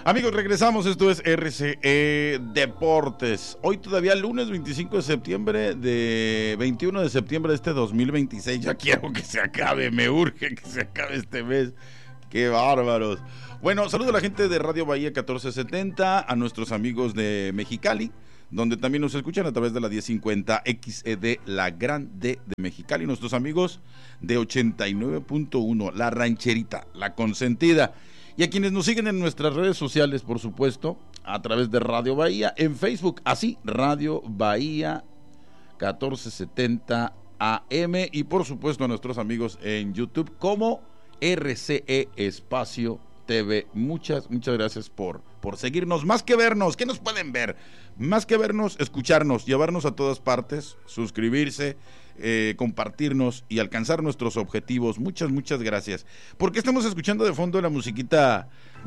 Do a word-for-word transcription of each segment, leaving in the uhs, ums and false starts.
Amigos, regresamos, esto es R C E Deportes. Hoy todavía lunes veinticinco de septiembre de veintiuno de septiembre de este dos mil veintiséis. Ya quiero que se acabe, me urge que se acabe este mes. ¡Qué bárbaros! Bueno, saludo a la gente de Radio Bahía catorce setenta, a nuestros amigos de Mexicali, donde también nos escuchan a través de la diez cincuenta X E D, la Gran D de Mexicali, nuestros amigos de ochenta y nueve punto uno, la Rancherita, la Consentida. Y a quienes nos siguen en nuestras redes sociales, por supuesto, a través de Radio Bahía, en Facebook, así, Radio Bahía catorce setenta A M, y por supuesto a nuestros amigos en YouTube como R C E Espacio T V. Muchas, muchas gracias por, por seguirnos, más que vernos, ¿qué nos pueden ver? Más que vernos, escucharnos, llevarnos a todas partes, suscribirse, Eh, compartirnos y alcanzar nuestros objetivos. Muchas, muchas gracias. Porque estamos escuchando de fondo la musiquita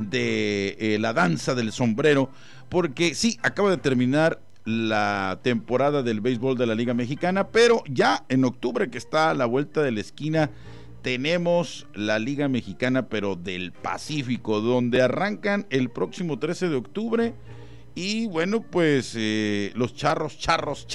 de eh, la danza del sombrero, porque sí, acaba de terminar la temporada del béisbol de la Liga Mexicana, pero ya en octubre, que está a la vuelta de la esquina, tenemos la Liga Mexicana, pero del Pacífico, donde arrancan el próximo trece de octubre. Y bueno, pues eh, los charros, charros,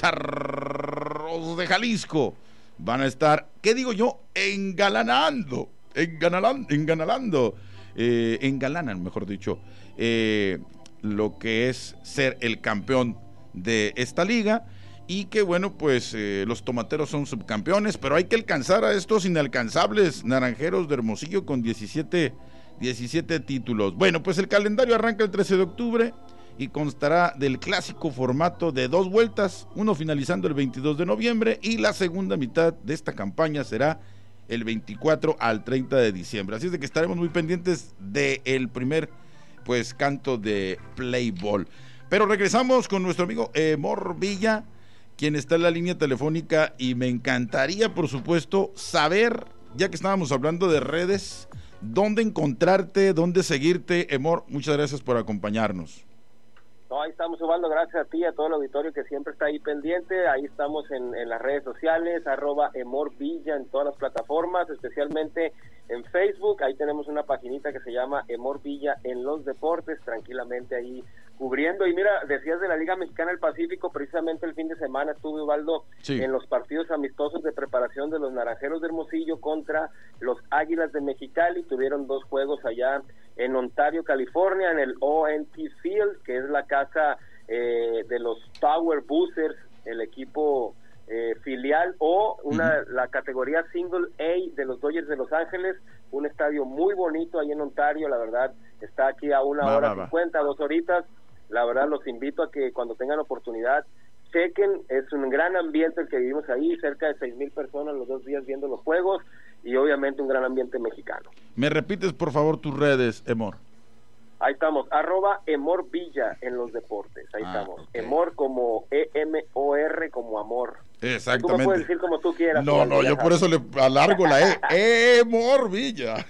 charros de Jalisco van a estar, ¿qué digo yo? Engalanando, enganalan, enganalando, eh, engalanan, mejor dicho, eh, lo que es ser el campeón de esta liga. Y que bueno, pues eh, los tomateros son subcampeones, pero hay que alcanzar a estos inalcanzables naranjeros de Hermosillo con diecisiete, diecisiete títulos. Bueno, pues el calendario arranca el trece de octubre. Y constará del clásico formato de dos vueltas, uno finalizando el veintidós de noviembre y la segunda mitad de esta campaña será el veinticuatro al treinta de diciembre. Así es de que estaremos muy pendientes del primer pues canto de play ball. Pero regresamos con nuestro amigo Emor Villa, quien está en la línea telefónica, y me encantaría, por supuesto, saber, ya que estábamos hablando de redes, dónde encontrarte, dónde seguirte. Emor, muchas gracias por acompañarnos. No, ahí estamos, Ubaldo, gracias a ti, a todo el auditorio que siempre está ahí pendiente. Ahí estamos en, en las redes sociales, arroba Emor Villa en todas las plataformas, especialmente en Facebook. Ahí tenemos una paginita que se llama Emor Villa en los deportes, tranquilamente ahí cubriendo. Y mira, decías de la Liga Mexicana del Pacífico, precisamente el fin de semana estuve, Ubaldo, sí, en los partidos amistosos de preparación de los Naranjeros de Hermosillo contra los Águilas de Mexicali. Tuvieron dos juegos allá en Ontario, California, en el O N T Field, que es la casa eh, de los Power Boosters, el equipo eh, filial, o una uh-huh. la categoría Single A de los Dodgers de Los Ángeles. Un estadio muy bonito ahí en Ontario, la verdad, está aquí a una va, hora va, cincuenta, va. dos horitas. La verdad, los invito a que cuando tengan oportunidad chequen, es un gran ambiente el que vivimos ahí, cerca de seis mil personas los dos días viendo los juegos, y obviamente un gran ambiente mexicano. ¿Me repites, por favor, tus redes, Emor? Ahí estamos, arroba Emor Villa en los deportes, ahí ah, estamos. Okay. Emor como E M O R, como amor. Exactamente. Tú me puedes decir como tú quieras. No, no, yo por eso le alargo la E. Emor Villa.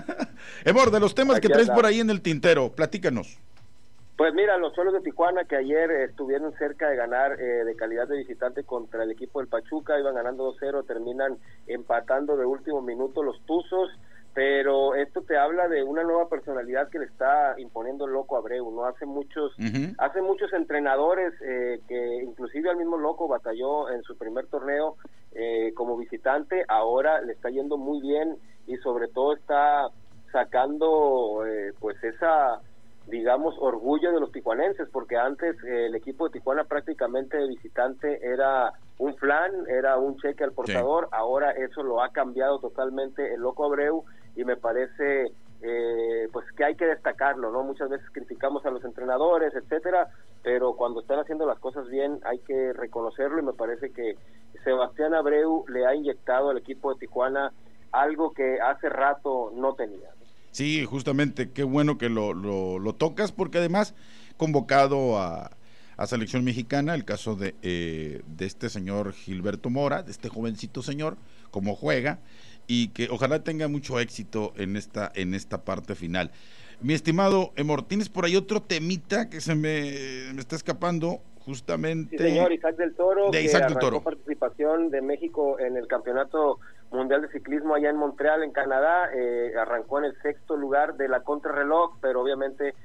Emor, de los temas Aquí que traes anda. por ahí en el tintero, platícanos. Pues mira, los Solos de Tijuana, que ayer eh, estuvieron cerca de ganar eh, de calidad de visitante contra el equipo del Pachuca, iban ganando dos cero, terminan empatando de último minuto los Tuzos, pero esto te habla de una nueva personalidad que le está imponiendo el Loco Abreu, ¿no? Hace muchos, uh-huh. hace muchos entrenadores eh, que inclusive al mismo Loco batalló en su primer torneo eh, como visitante, ahora le está yendo muy bien y sobre todo está sacando eh, pues esa, digamos, orgullo de los tijuanenses, porque antes eh, el equipo de Tijuana prácticamente de visitante era un flan, era un cheque al portador, sí. Ahora eso lo ha cambiado totalmente el Loco Abreu, y me parece eh, pues que hay que destacarlo, ¿no? Muchas veces criticamos a los entrenadores, etcétera, pero cuando están haciendo las cosas bien hay que reconocerlo, y me parece que Sebastián Abreu le ha inyectado al equipo de Tijuana algo que hace rato no tenía. Sí, justamente, qué bueno que lo, lo, lo tocas, porque además convocado a, a selección mexicana, el caso de, eh, de este señor Gilberto Mora, de este jovencito señor, cómo juega, y que ojalá tenga mucho éxito en esta, en esta parte final. Mi estimado Emor, ¿tienes por ahí otro temita que se me, me está escapando? Justamente. Sí, señor, Isaac del Toro, de que Isaac del arrancó Toro. participación de México en el Campeonato Mundial de Ciclismo allá en Montreal, en Canadá, eh, arrancó en el sexto lugar de la contrarreloj, pero obviamente se,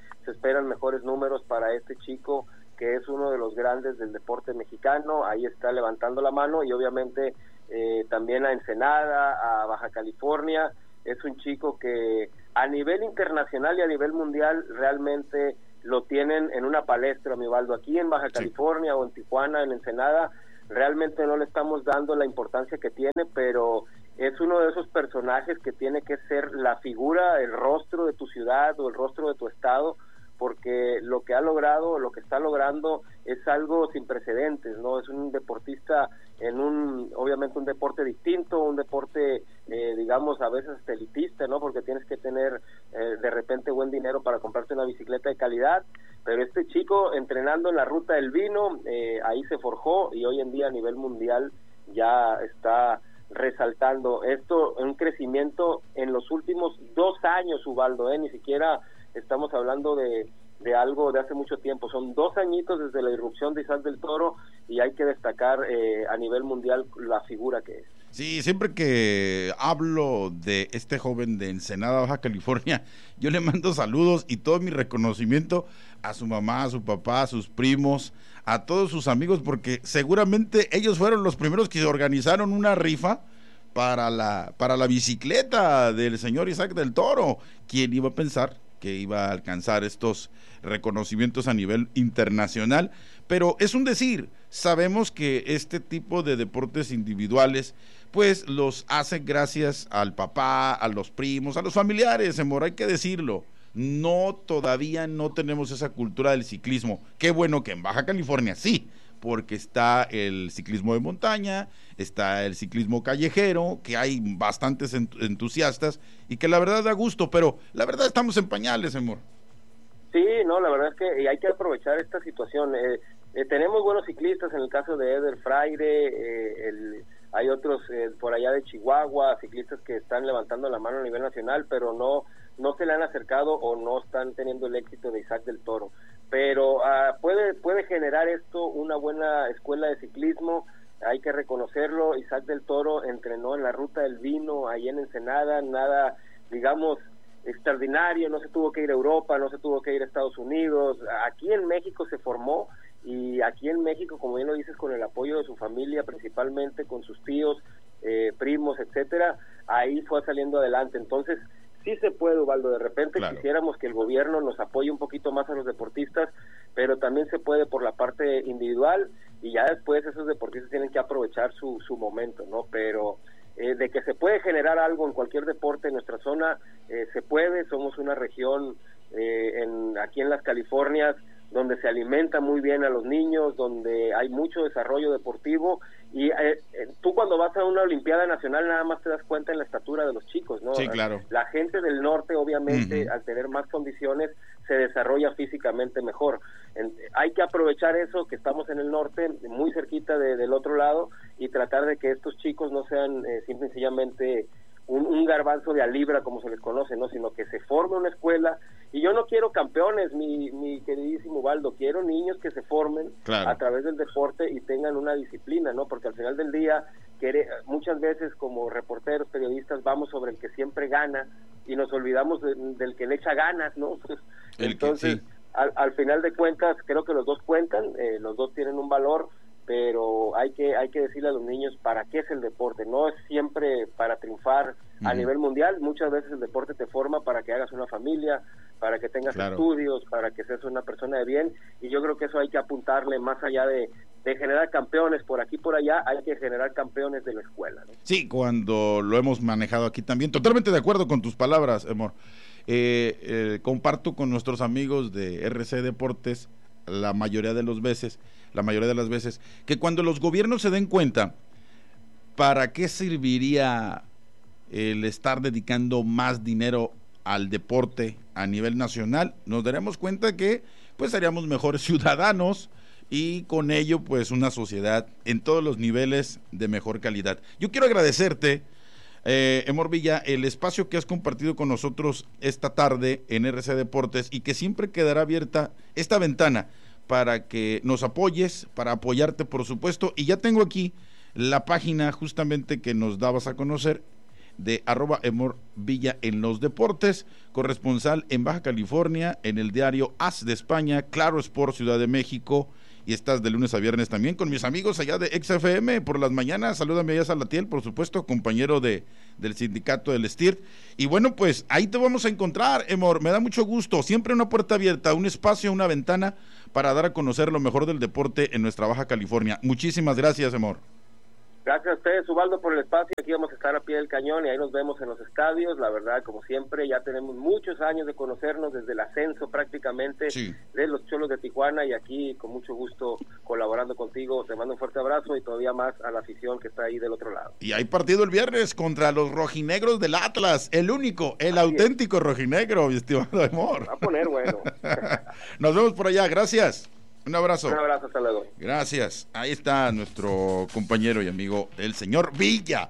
esperan mejores números para este chico, que es uno de los grandes del deporte mexicano. Ahí está levantando la mano, y obviamente eh, también a Ensenada, a Baja California. Es un chico que a nivel internacional y a nivel mundial realmente lo tienen en una palestra, mi Valdo. Aquí en Baja California, sí, o en Tijuana, en Ensenada, realmente no le estamos dando la importancia que tiene, pero es uno de esos personajes que tiene que ser la figura, el rostro de tu ciudad o el rostro de tu estado, porque lo que ha logrado, lo que está logrando es algo sin precedentes, ¿no? Es un deportista en un, obviamente un deporte distinto, un deporte, eh, digamos, a veces elitista, ¿no? Porque tienes que tener eh, de repente buen dinero para comprarte una bicicleta de calidad, pero este chico entrenando en la Ruta del Vino, eh, ahí se forjó, y hoy en día a nivel mundial ya está resaltando esto, un crecimiento en los últimos dos años, Ubaldo, ¿eh? Ni siquiera estamos hablando de, de algo de hace mucho tiempo, son dos añitos desde la irrupción de Isaac del Toro, y hay que destacar eh, a nivel mundial la figura que es. Sí, siempre que hablo de este joven de Ensenada, Baja California, yo le mando saludos y todo mi reconocimiento a su mamá, a su papá, a sus primos, a todos sus amigos, porque seguramente ellos fueron los primeros que organizaron una rifa para la, para la bicicleta del señor Isaac del Toro. ¿Quién iba a pensar que iba a alcanzar estos reconocimientos a nivel internacional? Pero es un decir, sabemos que este tipo de deportes individuales pues los hace gracias al papá, a los primos, a los familiares, amor, hay que decirlo. No, todavía no tenemos esa cultura del ciclismo. Qué bueno que en Baja California sí, porque está el ciclismo de montaña, está el ciclismo callejero, que hay bastantes entusiastas y que la verdad da gusto, pero la verdad estamos en pañales, amor. Sí, no, la verdad es que hay que aprovechar esta situación. Eh, eh, tenemos buenos ciclistas, en el caso de Eder Fraire, eh, el, hay otros eh, por allá de Chihuahua, ciclistas que están levantando la mano a nivel nacional, pero no, no se le han acercado o no están teniendo el éxito de Isaac del Toro. Pero uh, puede puede generar esto una buena escuela de ciclismo, hay que reconocerlo. Isaac del Toro entrenó en la Ruta del Vino, ahí en Ensenada, nada, digamos, extraordinario, no se tuvo que ir a Europa, no se tuvo que ir a Estados Unidos, aquí en México se formó, y aquí en México, como bien lo dices, con el apoyo de su familia, principalmente con sus tíos, eh, primos, etcétera, ahí fue saliendo adelante. Entonces, sí se puede, Ubaldo, de repente claro, quisiéramos que el gobierno nos apoye un poquito más a los deportistas, pero también se puede por la parte individual, y ya después esos deportistas tienen que aprovechar su, su momento, ¿no? Pero eh, de que se puede generar algo en cualquier deporte en nuestra zona, eh, se puede. Somos una región eh, en, aquí en las Californias donde se alimenta muy bien a los niños, donde hay mucho desarrollo deportivo, y eh, eh, tú cuando vas a una Olimpiada Nacional nada más te das cuenta en la estatura de los chicos, ¿no? Sí, claro. La gente del norte, obviamente, uh-huh, al tener más condiciones, se desarrolla físicamente mejor. En, hay que aprovechar eso, que estamos en el norte, muy cerquita de, del otro lado, y tratar de que estos chicos no sean eh, simple y sencillamente un, un garbanzo de a libra, como se les conoce, ¿no? Sino que se forme una escuela. Y yo no quiero campeones, mi, mi queridísimo Ubaldo, quiero niños que se formen claro, a través del deporte y tengan una disciplina, ¿no? Porque al final del día, quere, muchas veces como reporteros, periodistas, vamos sobre el que siempre gana y nos olvidamos de, del que le echa ganas, ¿no? Entonces, sí, al, al final de cuentas, creo que los dos cuentan, eh, los dos tienen un valor, pero hay que hay que decirle a los niños para qué es el deporte. No es siempre para triunfar uh-huh, a nivel mundial. Muchas veces el deporte te forma para que hagas una familia, para que tengas claro, estudios, para que seas una persona de bien, y yo creo que eso hay que apuntarle más allá de, de generar campeones por aquí por allá, hay que generar campeones de la escuela, ¿no? Sí, cuando lo hemos manejado aquí también, totalmente de acuerdo con tus palabras, amor. Eh, eh, comparto con nuestros amigos de R C Deportes la mayoría de las veces, la mayoría de las veces, que cuando los gobiernos se den cuenta para qué serviría el estar dedicando más dinero al deporte a nivel nacional, nos daremos cuenta que pues seríamos mejores ciudadanos y con ello pues una sociedad en todos los niveles de mejor calidad. Yo quiero agradecerte, eh, Emor Villa, el espacio que has compartido con nosotros esta tarde en R C Deportes, y que siempre quedará abierta esta ventana para que nos apoyes, para apoyarte por supuesto, y ya tengo aquí la página justamente que nos dabas a conocer, de arroba Emor Villa en los deportes, corresponsal en Baja California, en el diario As de España, Claro Sport Ciudad de México, y estás de lunes a viernes también con mis amigos allá de X F M por las mañanas. Salúdame allá a Salatiel, por supuesto, compañero de, del sindicato del S T I R T. Y bueno, pues ahí te vamos a encontrar, Emor, me da mucho gusto, siempre una puerta abierta, un espacio, una ventana para dar a conocer lo mejor del deporte en nuestra Baja California. Muchísimas gracias, Emor. Gracias a ustedes, Ubaldo, por el espacio. Aquí vamos a estar a pie del cañón y ahí nos vemos en los estadios. La verdad, como siempre, ya tenemos muchos años de conocernos desde el ascenso prácticamente sí. de los Cholos de Tijuana, y aquí con mucho gusto colaborando contigo. Te mando un fuerte abrazo y todavía más a la afición que está ahí del otro lado. Y hay partido el viernes contra los rojinegros del Atlas, el único, el Así auténtico es. rojinegro, mi estimado Emor. Va a poner bueno. Nos vemos por allá, gracias. Un abrazo. Un abrazo, hasta luego. Gracias. Ahí está nuestro compañero y amigo, el señor Villa.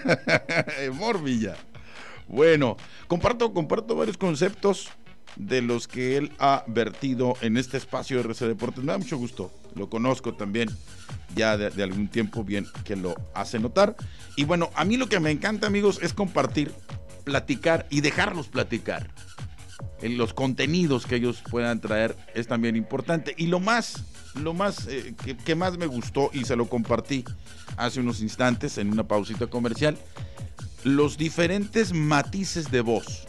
Emor Villa. Bueno, comparto, comparto varios conceptos de los que él ha vertido en este espacio de R C Deportes. Me da mucho gusto. Lo conozco también ya de, de algún tiempo, bien que lo hace notar. Y bueno, a mí lo que me encanta, amigos, es compartir, platicar y dejarlos platicar. En los contenidos que ellos puedan traer es también importante. Y lo más, lo más eh, que, que más me gustó, y se lo compartí hace unos instantes en una pausita comercial, los diferentes matices de voz.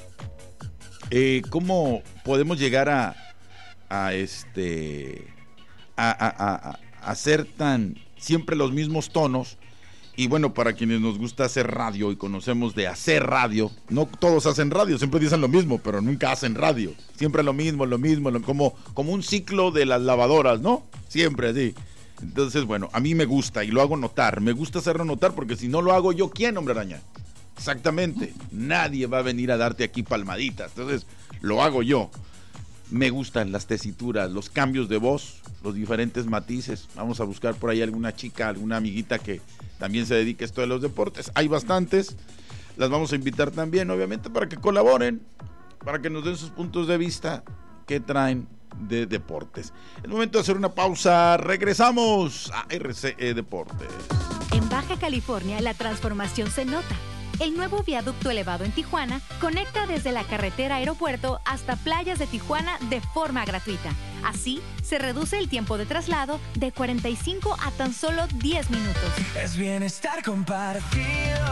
Eh, cómo podemos llegar a, a este a, a, a, a hacer tan siempre los mismos tonos. Y bueno, para quienes nos gusta hacer radio y conocemos de hacer radio, no todos hacen radio, siempre dicen lo mismo, pero nunca hacen radio. Siempre lo mismo, lo mismo, lo, como, como un ciclo de las lavadoras, ¿no? Siempre así. Entonces, bueno, a mí me gusta y lo hago notar. Me gusta hacerlo notar porque si no lo hago yo, ¿quién, hombre araña? Exactamente. Nadie va a venir a darte aquí palmaditas. Entonces, lo hago yo. Me gustan las tesituras, los cambios de voz, los diferentes matices. Vamos a buscar por ahí alguna chica, alguna amiguita que también se dedique a esto de los deportes. Hay bastantes. Las vamos a invitar también, obviamente, para que colaboren, para que nos den sus puntos de vista que traen de deportes. Es momento de hacer una pausa. Regresamos a R C E Deportes. En Baja California, la transformación se nota. El nuevo viaducto elevado en Tijuana conecta desde la carretera aeropuerto hasta playas de Tijuana de forma gratuita. Así, se reduce el tiempo de traslado de cuarenta y cinco a tan solo diez minutos. Es bienestar compartido.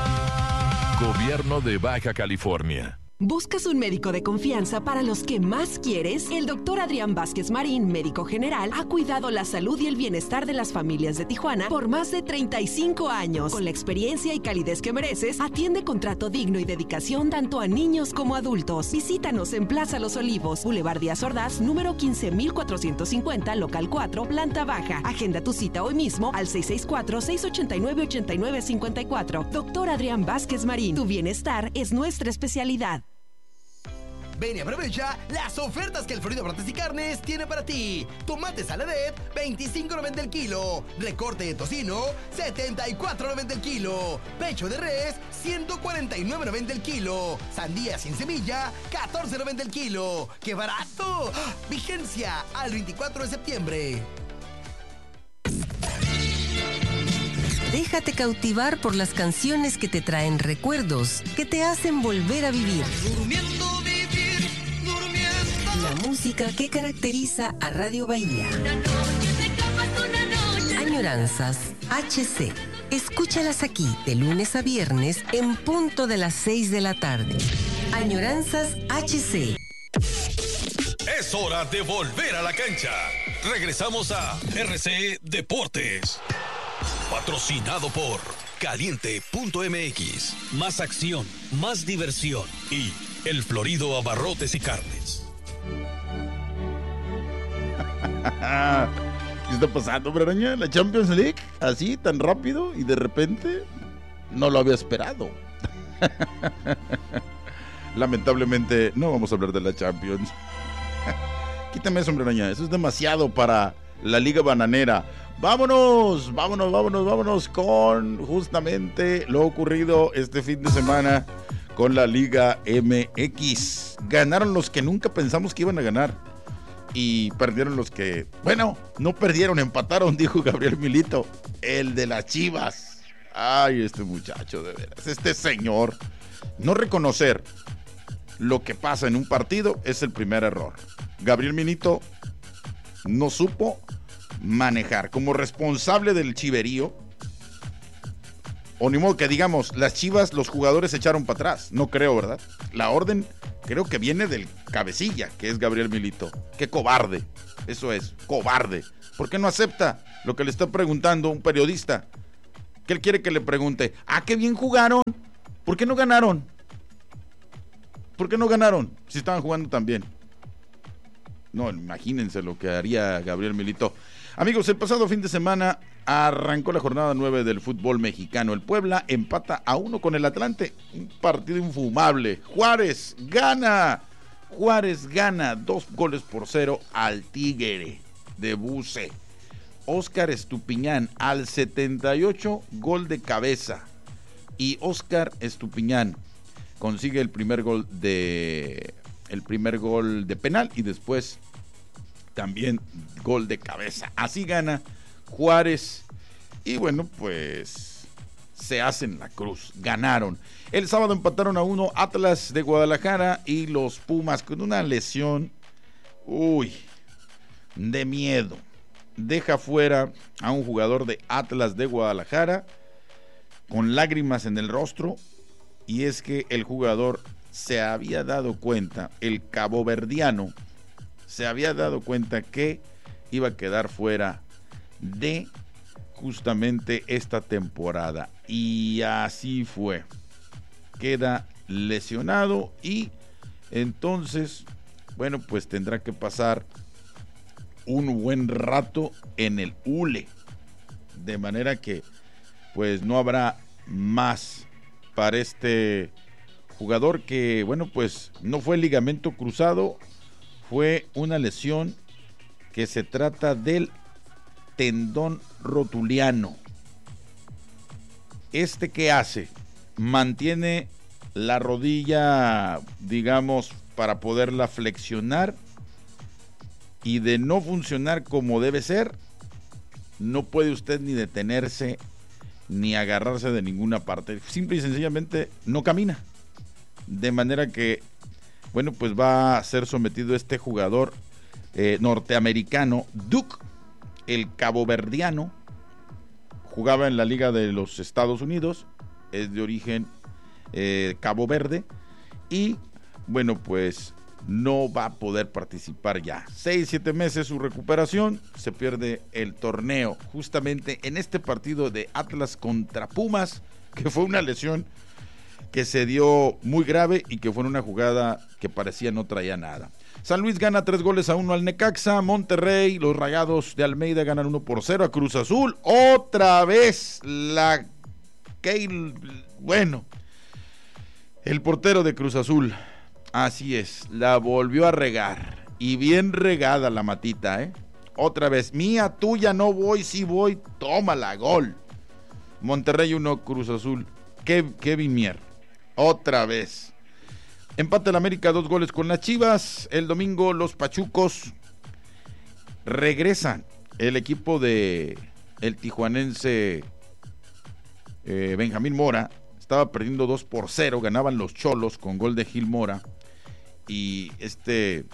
Gobierno de Baja California. ¿Buscas un médico de confianza para los que más quieres? El doctor Adrián Vázquez Marín, médico general, ha cuidado la salud y el bienestar de las familias de Tijuana por más de treinta y cinco años. Con la experiencia y calidez que mereces, atiende con trato digno y dedicación tanto a niños como adultos. Visítanos en Plaza Los Olivos, Boulevard Díaz Ordaz, número quince mil cuatrocientos cincuenta, local cuatro, planta baja. Agenda tu cita hoy mismo al seis seis cuatro, seis ocho nueve, ocho nueve cinco cuatro. Doctor Adrián Vázquez Marín, tu bienestar es nuestra especialidad. Ven y aprovecha las ofertas que el Florido Brates y Carnes tiene para ti. Tomate saladet, veinticinco noventa el kilo. Recorte de tocino, setenta y cuatro noventa el kilo. Pecho de res, ciento cuarenta y nueve noventa el kilo. Sandía sin semilla, catorce noventa el kilo. ¡Qué barato! Vigencia al veinticuatro de septiembre. Déjate cautivar por las canciones que te traen recuerdos, que te hacen volver a vivir. Durmiendo, vivir, durmiendo. La música que caracteriza a Radio Bahía. Añoranzas H C. Escúchalas aquí de lunes a viernes en punto de las seis de la tarde. Añoranzas H C. Es hora de volver a la cancha. Regresamos a R C E Deportes. Patrocinado por Caliente punto M X. Más acción, más diversión. Y El Florido Abarrotes y Carnes. ¿Qué está pasando, Braraña? ¿La Champions League? Así, tan rápido y de repente no lo había esperado. Lamentablemente no vamos a hablar de la Champions. Quítame eso, Braraña. Eso es demasiado para la Liga Bananera. Vámonos, vámonos, vámonos, vámonos con justamente lo ocurrido este fin de semana con la Liga M X. Ganaron los que nunca pensamos que iban a ganar y perdieron los que, bueno, no perdieron, empataron, dijo Gabriel Milito, el de las Chivas. Ay, este muchacho, de veras, este señor, No reconocer lo que pasa en un partido es el primer error. Gabriel Milito no supo manejar como responsable del chiverío, o ni modo que digamos, las Chivas, los jugadores se echaron para atrás. No creo, ¿verdad? La orden creo que viene del cabecilla, que es Gabriel Milito. ¡Qué cobarde! Eso es, cobarde. ¿Por qué no acepta lo que le está preguntando un periodista? Que él quiere que le pregunte, ¡ah, qué bien jugaron! ¿Por qué no ganaron? ¿Por qué no ganaron? Si estaban jugando tan bien. No, imagínense lo que haría Gabriel Milito. Amigos, el pasado fin de semana arrancó la jornada nueve del fútbol mexicano. El Puebla empata a uno con el Atlante. Un partido infumable. Juárez gana. Juárez gana dos goles por cero al Tigre de Buse. Óscar Estupiñán al setenta y ocho, gol de cabeza. Y Óscar Estupiñán consigue el primer gol de el primer gol de penal y después también gol de cabeza. Así gana Juárez y bueno, pues se hacen la cruz, ganaron. El sábado empataron a uno Atlas de Guadalajara y los Pumas con una lesión, uy, de miedo. Deja fuera a un jugador de Atlas de Guadalajara con lágrimas en el rostro, y es que el jugador se había dado cuenta, el caboverdiano se había dado cuenta que iba a quedar fuera de justamente esta temporada, y así fue. Queda lesionado y entonces, bueno, pues tendrá que pasar un buen rato en el hule, de manera que pues no habrá más para este jugador que, bueno, pues no fue ligamento cruzado, fue una lesión que se trata del tendón rotuliano. ¿Este qué hace? Mantiene la rodilla, digamos, para poderla flexionar, y de no funcionar como debe ser, no puede usted ni detenerse ni agarrarse de ninguna parte. Simple y sencillamente no camina. De manera que, bueno, pues va a ser sometido este jugador eh, norteamericano, Duke, el caboverdiano. Jugaba en la Liga de los Estados Unidos, es de origen eh, Cabo Verde, y bueno, pues no va a poder participar ya. Seis, siete meses su recuperación, se pierde el torneo justamente en este partido de Atlas contra Pumas, que fue una lesión que se dio muy grave y que fue una jugada que parecía no traía nada. San Luis gana tres goles a uno al Necaxa. Monterrey, los Rayados de Almeida ganan uno por cero a Cruz Azul. Otra vez la Keil, bueno, el portero de Cruz Azul, así es, la volvió a regar, y bien regada la matita, ¿eh? Otra vez, mía, tuya, no voy, sí voy, tómala, gol. Monterrey uno, Cruz Azul, Kevin Mier, otra vez. Empate el América, dos goles con las Chivas. El domingo los Pachucos regresan. El equipo de el tijuanense eh, Benjamín Mora estaba perdiendo dos por cero, ganaban los Cholos con gol de Gil Mora, y este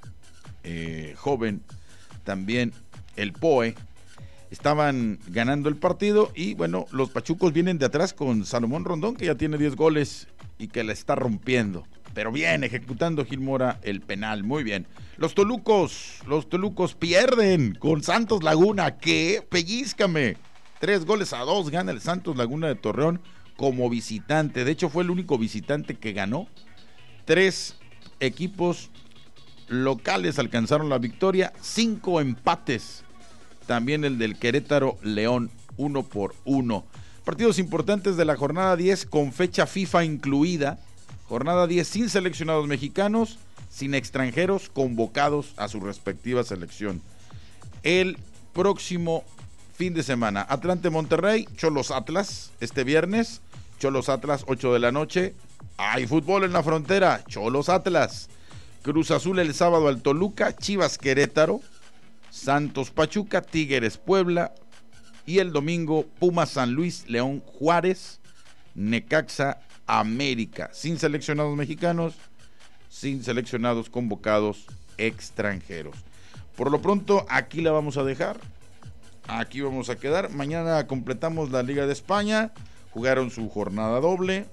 eh, joven también, el Poe, estaban ganando el partido, y bueno, los Pachucos vienen de atrás con Salomón Rondón, que ya tiene diez goles y que la está rompiendo, pero bien ejecutando Gil Mora el penal, muy bien. Los Tolucos, los Tolucos pierden con Santos Laguna, que pellízcame, tres goles a dos gana el Santos Laguna de Torreón como visitante. De hecho fue el único visitante que ganó. Tres equipos locales alcanzaron la victoria, cinco empates, también el del Querétaro León, uno por uno. Partidos importantes de la jornada diez con fecha FIFA incluida. Jornada diez sin seleccionados mexicanos, sin extranjeros convocados a su respectiva selección. El próximo fin de semana, Atlante Monterrey, Cholos Atlas, este viernes, Cholos Atlas, ocho de la noche. Hay fútbol en la frontera, Cholos Atlas. Cruz Azul el sábado al Toluca, Chivas Querétaro, Santos Pachuca, Tigres Puebla, y el domingo Pumas San Luis, León Juárez, Necaxa América, sin seleccionados mexicanos, sin seleccionados convocados extranjeros. Por lo pronto, aquí la vamos a dejar. Aquí vamos a quedar. Mañana completamos la Liga de España. Jugaron su jornada doble.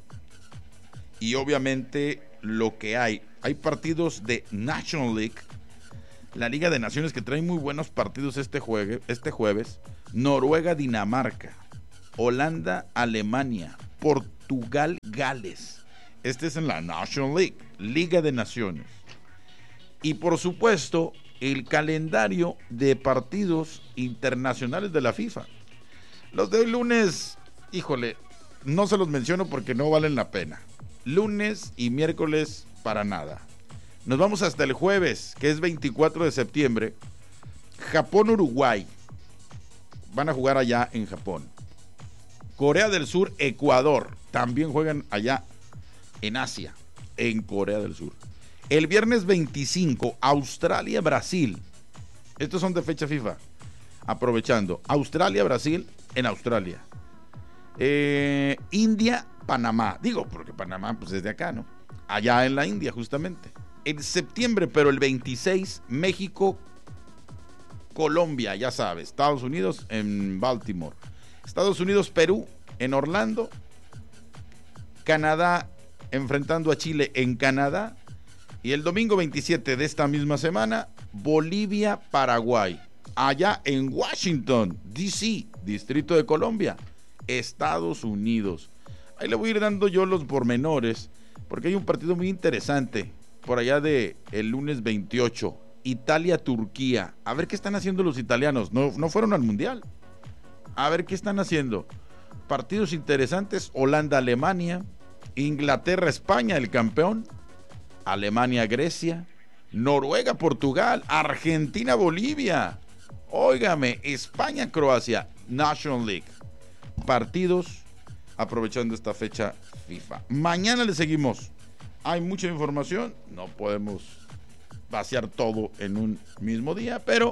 Y obviamente lo que hay. Hay partidos de National League. La Liga de Naciones que trae muy buenos partidos este, juegue, este jueves. Noruega, Dinamarca. Holanda, Alemania. Portugal, Gales. Este es en la National League. Liga de Naciones. Y por supuesto, el calendario de partidos internacionales de la FIFA. Los de hoy lunes, híjole, no se los menciono porque no valen la pena. Lunes y miércoles para nada. Nos vamos hasta el jueves, que es veinticuatro de septiembre. Japón, Uruguay. Van a jugar allá en Japón. Corea del Sur, Ecuador. También juegan allá en Asia, en Corea del Sur. El viernes veinticinco, Australia, Brasil. Estos son de fecha FIFA. Aprovechando. Australia, Brasil, en Australia. Eh, India, Panamá. Digo, porque Panamá pues es de acá, ¿no? Allá en la India, justamente. En septiembre, pero el veintiséis, México, Colombia, ya sabes. Estados Unidos en Baltimore. Estados Unidos, Perú, en Orlando. Canadá, enfrentando a Chile en Canadá. Y el domingo veintisiete de esta misma semana, Bolivia, Paraguay, allá en Washington, D C, Distrito de Colombia, Estados Unidos. Ahí le voy a ir dando yo los pormenores, porque hay un partido muy interesante, por allá de el lunes veintiocho, Italia-Turquía. A ver qué están haciendo los italianos, no, no fueron al Mundial. A ver qué están haciendo. Partidos interesantes, Holanda-Alemania, Inglaterra-España, el campeón. Alemania-Grecia, Noruega-Portugal, Argentina-Bolivia, óigame, España-Croacia, National League. Partidos aprovechando esta fecha FIFA. Mañana le seguimos. Hay mucha información, no podemos vaciar todo en un mismo día, pero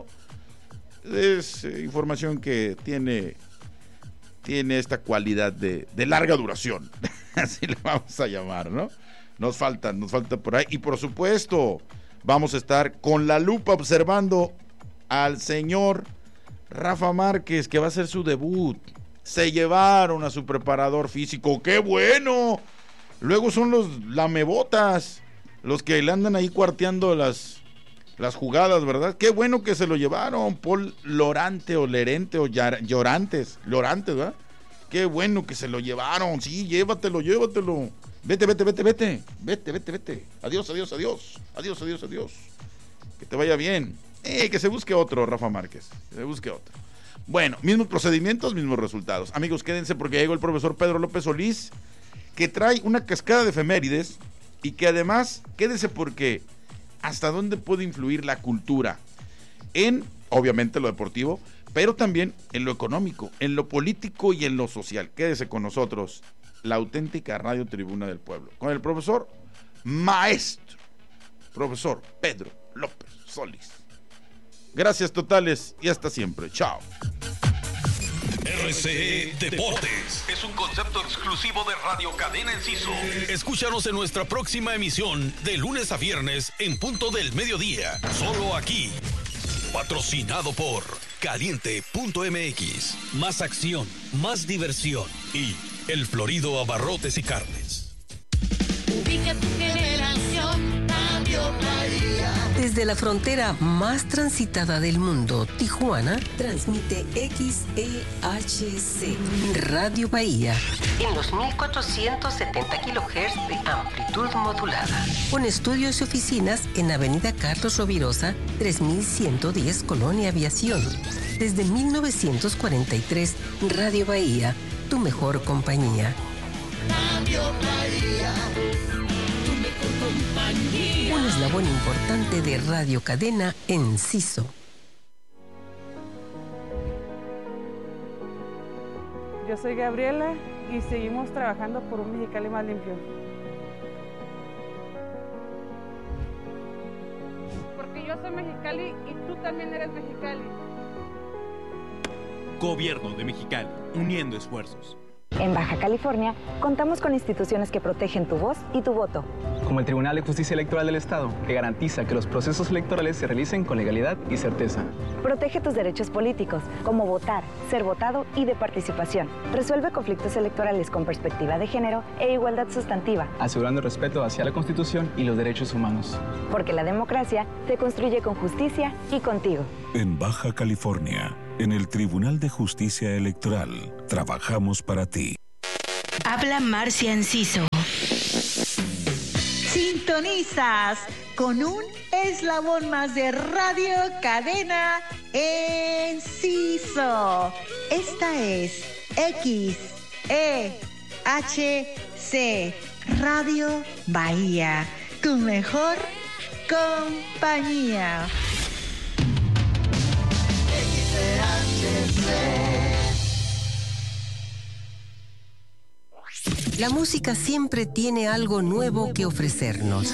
es información que tiene, tiene esta cualidad de, de larga duración, así le vamos a llamar, ¿no? Nos faltan, nos falta por ahí. Y por supuesto, vamos a estar con la lupa observando al señor Rafa Márquez, que va a hacer su debut. Se llevaron a su preparador físico. ¡Qué bueno! Luego son los lamebotas, los que le andan ahí cuarteando las, las jugadas, ¿verdad? ¡Qué bueno que se lo llevaron! Paul Lorante o Lerente o Llorantes. Lorantes, ¿verdad? ¡Qué bueno que se lo llevaron! Sí, llévatelo, llévatelo. Vete, vete, vete, vete, vete, vete, vete. Adiós, adiós, adiós. Adiós, adiós, adiós. Que te vaya bien. Eh, que se busque otro, Rafa Márquez. Que se busque otro. Bueno, mismos procedimientos, mismos resultados. Amigos, quédense porque llegó el profesor Pedro López Solís, que trae una cascada de efemérides y que además, quédese porque hasta dónde puede influir la cultura en, obviamente, lo deportivo, pero también en lo económico, en lo político y en lo social. Quédese con nosotros. La auténtica Radio Tribuna del Pueblo, con el profesor maestro, profesor Pedro López Solís. Gracias totales y hasta siempre. Chao. R C E Deportes es un concepto exclusivo de Radio Cadena Enciso. Escúchanos en nuestra próxima emisión de lunes a viernes en punto del mediodía. Solo aquí. Patrocinado por Caliente punto M X. Más acción, más diversión y El Florido Abarrotes y Carnes. Ubica tu generación, Radio Bahía. Desde la frontera más transitada del mundo, Tijuana, transmite X E H C, Radio Bahía, en los mil cuatrocientos setenta kilohertz de amplitud modulada, con estudios y oficinas en Avenida Carlos Rovirosa, tres mil ciento diez, Colonia Aviación. Desde mil novecientos cuarenta y tres, Radio Bahía, tu mejor compañía. Radio Bahía, tu mejor compañía. Un eslabón importante de Radio Cadena Enciso. Yo soy Gabriela y seguimos trabajando por un Mexicali más limpio. Porque yo soy Mexicali y tú también eres Mexicali. Gobierno de Mexicali, uniendo esfuerzos. En Baja California, contamos con instituciones que protegen tu voz y tu voto. Como el Tribunal de Justicia Electoral del Estado, que garantiza que los procesos electorales se realicen con legalidad y certeza. Protege tus derechos políticos, como votar, ser votado y de participación. Resuelve conflictos electorales con perspectiva de género e igualdad sustantiva. Asegurando el respeto hacia la Constitución y los derechos humanos. Porque la democracia se construye con justicia y contigo. En Baja California, en el Tribunal de Justicia Electoral, trabajamos para ti. Habla Marcia Enciso. Sintonizas con un eslabón más de Radio Cadena Enciso. Esta es X E H C Radio Bahía, tu mejor compañía. La música siempre tiene algo nuevo que ofrecernos.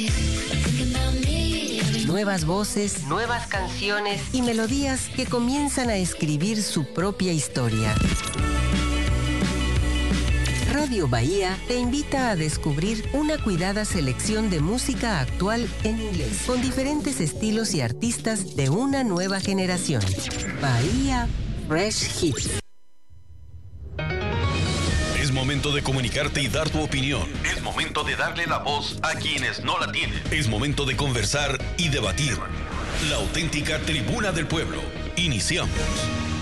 Nuevas voces, nuevas canciones y melodías que comienzan a escribir su propia historia. Radio Bahía te invita a descubrir una cuidada selección de música actual en inglés, con diferentes estilos y artistas de una nueva generación. Bahía Fresh Hits. Es momento de comunicarte y dar tu opinión. Es momento de darle la voz a quienes no la tienen. Es momento de conversar y debatir. La auténtica tribuna del pueblo. Iniciamos.